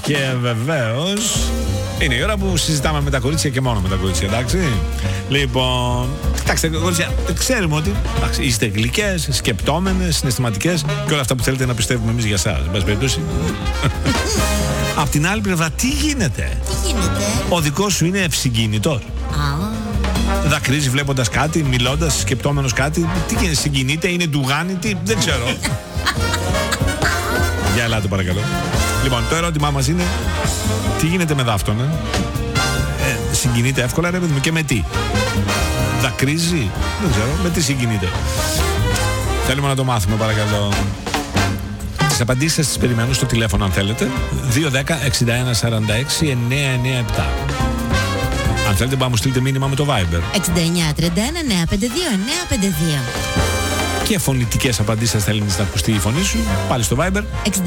Και βεβαίως είναι η ώρα που συζητάμε με τα κορίτσια και μόνο με τα κορίτσια, εντάξει. Λοιπόν, κοιτάξτε, κορίτσια, ξέρουμε ότι είστε γλυκές, σκεπτόμενες, συναισθηματικές και όλα αυτά που θέλετε να πιστεύουμε εμείς για εσάς. Εν πάση περιπτώσει. Απ' την άλλη πλευρά, τι γίνεται? Ο δικός σου είναι ευσυγκίνητος. Δακρύζει βλέποντας κάτι, μιλώντας, σκεπτόμενος κάτι. Τι γίνεται, συγκινείται, είναι ντουγάνι, τι, δεν ξέρω. Για ελάτε παρακαλώ. Λοιπόν, το ερώτημά μας είναι, τι γίνεται με δάφτωνα? Συγκινείται εύκολα, ρε παιδί μου, και με τι? Δακρύζει, δεν ξέρω, με τι συγκινείται? Θέλουμε να το μάθουμε, παρακαλώ. Τις απαντήσεις σας τις περιμένω στο τηλέφωνο αν θέλετε. 210-6146-997. Αν θέλετε πάμε στείλτε μήνυμα με το Viber 6931-952-952. Και φωνητικές απαντήσεις σας θέλει να ακουστεί η φωνή σου, πάλι στο Viber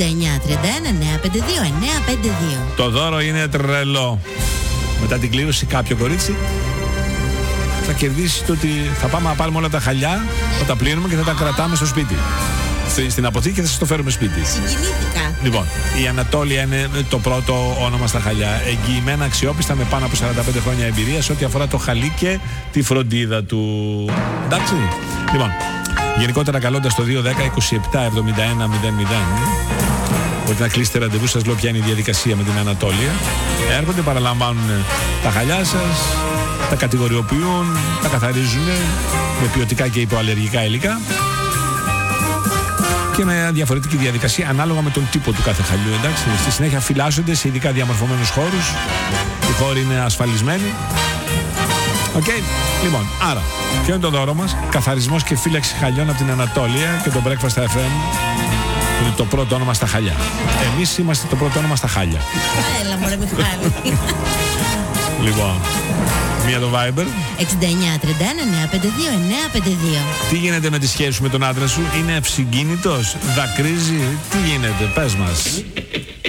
6931-952-952. Το δώρο είναι τρελό. Μετά την κλήρωση κάποιο κορίτσι θα κερδίσει το ότι θα πάμε να πάρουμε όλα τα χαλιά, θα τα πλύνουμε και θα τα κρατάμε στο σπίτι. Στην αποθήκη και θα σας το φέρουμε σπίτι. Συγκινήθηκα. Λοιπόν, η Ανατόλια είναι το πρώτο όνομα στα χαλιά. Εγγυημένα, αξιόπιστα, με πάνω από 45 χρόνια εμπειρία σε ό,τι αφορά το χαλί και τη φροντίδα του. Εντάξει. Λοιπόν, γενικότερα καλώντας το 210-27-71-00. Μπορείτε να κλείσετε ραντεβού σας, λέω ποια είναι η διαδικασία με την Ανατόλια. Έρχονται, παραλαμβάνουν τα χαλιά σας, τα κατηγοριοποιούν, τα καθαρίζουν με ποιοτικά και υποαλλεργικά υλικά και με διαφορετική διαδικασία ανάλογα με τον τύπο του κάθε χαλιού, εντάξει. Στη συνέχεια φυλάσσονται σε ειδικά διαμορφωμένους χώρους. Οι χώροι είναι ασφαλισμένοι. Οκ. Λοιπόν, άρα, ποιο είναι το δώρο μας? Καθαρισμός και φύλαξη χαλιών από την Ανατόλια και το Breakfast FM. Είναι το πρώτο όνομα στα χαλιά. Εμείς είμαστε το πρώτο όνομα στα χάλια. Έλα μωρέ Μιχάλη. Λοιπόν, μία το Viber 6931-952-952. Τι γίνεται με τη σχέση σου με τον άντρα σου? Είναι ευσυγκίνητος? Δακρύζει? Τι γίνεται? Πες μας.